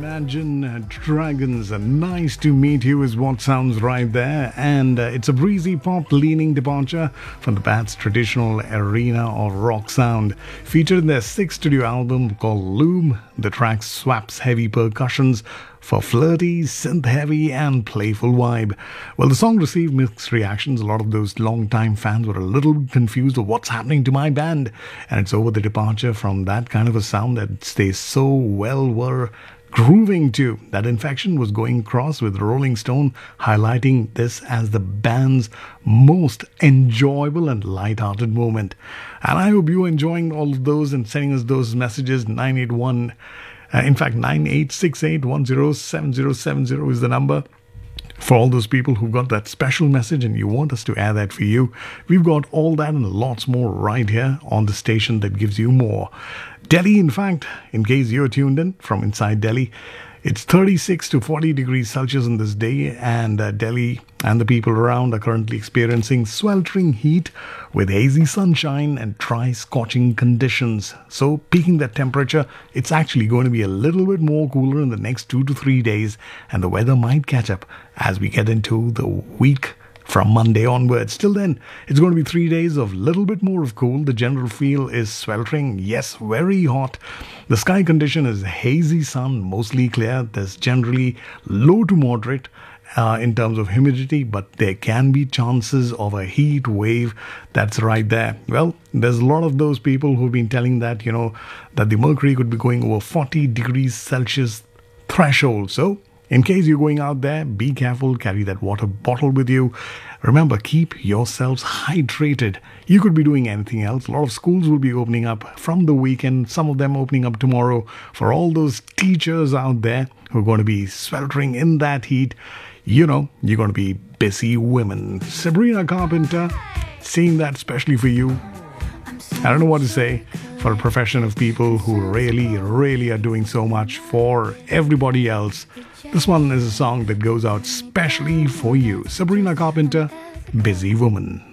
Imagine Dragons. Nice to meet you is what sounds right there. And it's a breezy pop leaning departure from the band's traditional arena or rock sound. Featured in their sixth studio album called Loom, the track swaps heavy percussions for flirty, synth-heavy and playful vibe. Well, the song received mixed reactions. A lot of those long-time fans were a little confused of what's happening to my band. And it's over the departure from that kind of a sound that they so well were grooving to. That infection was going across, with Rolling Stone highlighting this as the band's most enjoyable and light-hearted moment. And I hope you're enjoying all of those and sending us those messages. 9868107070 is the number. For all those people who've got that special message and you want us to air that for you, we've got all that and lots more right here on the station that gives you more. Delhi, in fact, in case you're tuned in from inside Delhi, it's 36 to 40 degrees Celsius on this day, and Delhi and the people around are currently experiencing sweltering heat with hazy sunshine and dry, scorching conditions. So, peaking that temperature, it's actually going to be a little bit more cooler in the next 2 to 3 days, and the weather might catch up as we get into the week from Monday onwards. Till then, it's going to be 3 days of little bit more of cool. The general feel is sweltering, yes, very hot. The sky condition is hazy sun, mostly clear. There's generally low to moderate in terms of humidity, but there can be chances of a heat wave that's right there. Well, there's a lot of those people who've been telling that, that the mercury could be going over 40 degrees Celsius threshold. So, in case you're going out there, be careful, carry that water bottle with you. Remember, keep yourselves hydrated. You could be doing anything else. A lot of schools will be opening up from the weekend, some of them opening up tomorrow. For all those teachers out there who are going to be sweltering in that heat, you're going to be busy women. Sabrina Carpenter, seeing that especially for you. I don't know what to say. For a profession of people who really, really are doing so much for everybody else, this one is a song that goes out specially for you. Sabrina Carpenter, Busy Woman.